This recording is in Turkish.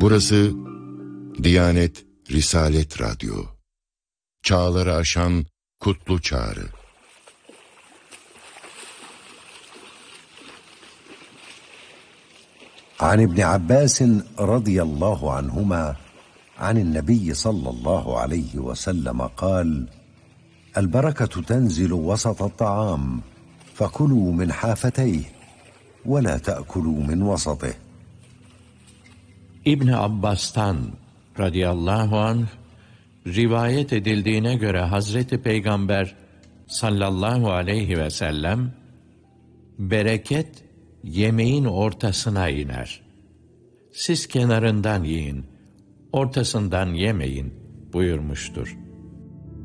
Burası Diyanet Risalet Radyo. Çağları aşan kutlu çağrı. عن ابن عباس رضي الله عنهما عن النبي صلى الله عليه وسلم قال: البركة تنزل وسط الطعام فكلوا من حافتيه ولا تأكلوا من وسطه. İbn Abbas'tan radıyallahu anh rivayet edildiğine göre Hazreti Peygamber sallallahu aleyhi ve sellem, bereket yemeğin ortasına iner. Siz kenarından yiyin, ortasından yemeyin buyurmuştur.